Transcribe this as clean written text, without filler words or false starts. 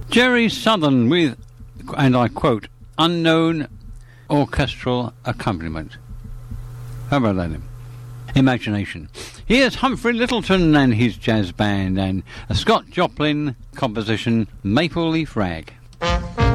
Jerry Southern with, and I quote, unknown orchestral accompaniment. How about that then? Imagination. Here's Humphrey Lyttelton and his jazz band and a Scott Joplin composition, Maple Leaf Rag.